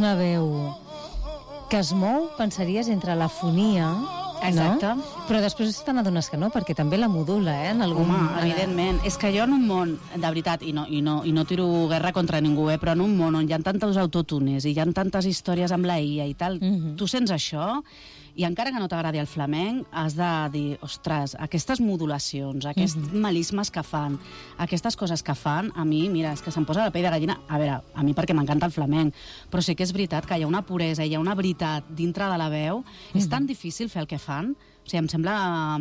una veu que es mou, pensaries, entre la fonia, exacte, no? Però després te n'adones que no, perquè també la modula, en algun... Home, evidentment. És que jo en un món, de veritat, i no tiro guerra contra ningú, però en un món on hi ha tantes autotunes i hi ha tantes històries amb la IA i tal, tu sents això, i encara que no t'agradi el flamenc, has de dir, ostres, aquestes modulacions, aquests melismes que fan, aquestes coses que fan, a mi, mira, és que se'm posa la pell de gallina. A veure, a mi perquè m'encanta el flamenc, però sí que és veritat que hi ha una puresa, hi ha una veritat dintre de la veu. És tan difícil fer el que fan. O sigui, em sembla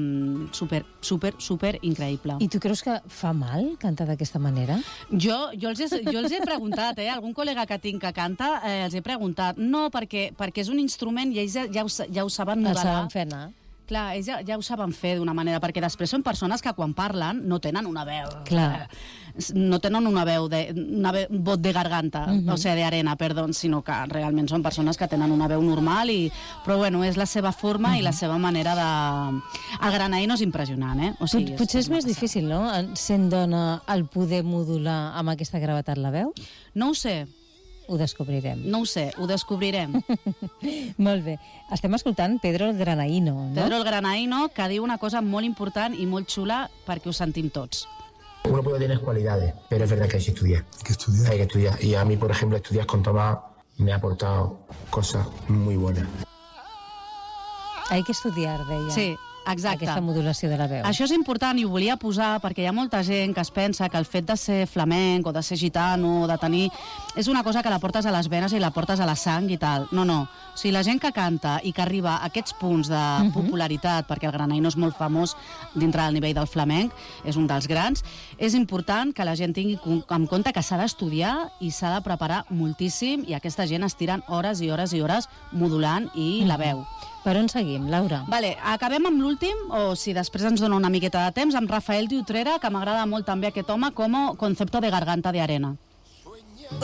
super increïble. I tu creus que fa mal cantar d'aquesta manera? Jo els he preguntat, algun col·lega que tinc que canta, els he preguntat. No, perquè és un instrument i ells ja ho saben modelar. El saben fer anar. Clar, ells ja ho saben fer d'una manera, perquè després són persones que quan parlen no tenen una veu. Clar. No tenen una veu, un bot de garganta, o sigui, d'arena, perdó, sinó que realment són persones que tenen una veu normal, però bueno, és la seva forma i la seva manera de... El Granaí no és impressionant, O sigui, potser és més difícil, no?, sent dona, el poder modular amb aquesta gravetat la veu? No ho sé. Ho descobrirem. No ho sé, ho descobrirem. Molt bé. Estem escoltant Pedro el Granaíno, no? Pedro el Granaíno, que diu una cosa molt important i molt xula perquè ho sentim tots. Uno puede tener cualidades, pero es verdad que hay que estudiar. Hay que estudiar. Y a mí, por ejemplo, estudiar con Tomás me ha aportado cosas muy buenas. Hay que estudiar, deia. Sí, exacte. Aquesta modulació de la veu. Això és important i ho volia posar perquè hi ha molta gent que es pensa que el fet de ser flamenc o de ser gitano o de tenir... és una cosa que la portes a les venes i la portes a la sang i tal. No. O sigui, la gent que canta i que arriba a aquests punts de popularitat, perquè el Granaí no és molt famós dintre del nivell del flamenc, és un dels grans, és important que la gent tingui en compte que s'ha d'estudiar i s'ha de preparar moltíssim, i aquesta gent es tiren hores i hores i hores modulant i la veu. Per on seguim, Laura? Vale, acabem amb l'últim, o si després ens dona una miqueta de temps, amb Rafael de Utrera, que m'agrada molt també aquest home com a concepto de garganta de arena.